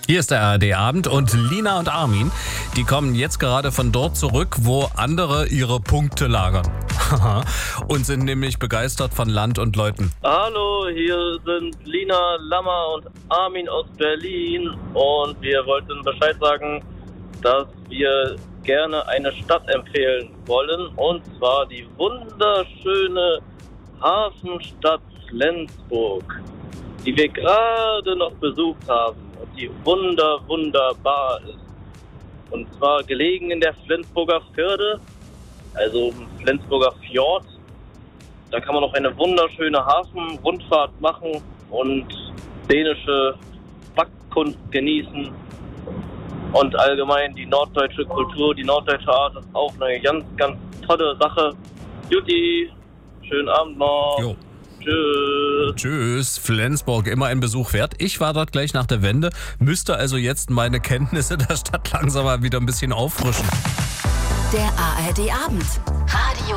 Hier ist der ARD-Abend und Lina und Armin, die kommen jetzt gerade von dort zurück, wo andere ihre Punkte lagern. Und sind nämlich begeistert von Land und Leuten. Hallo, hier sind Lina, Lammer und Armin aus Berlin und wir wollten Bescheid sagen, dass wir gerne eine Stadt empfehlen wollen, und zwar die wunderschöne Hafenstadt Flensburg, die wir gerade noch besucht haben und die wunderbar ist. Und zwar gelegen in der Flensburger Förde, also im Flensburger Fjord. Da kann man noch eine wunderschöne Hafenrundfahrt machen und dänische Backkunst genießen. Und allgemein die norddeutsche Kultur, die norddeutsche Art ist auch eine ganz tolle Sache. Juti, schönen Abend noch. Jo. Tschüss. Tschüss, Flensburg, immer ein Besuch wert. Ich war dort gleich nach der Wende, müsste also jetzt meine Kenntnisse der Stadt langsam mal wieder ein bisschen auffrischen. Der ARD-Abend. Radio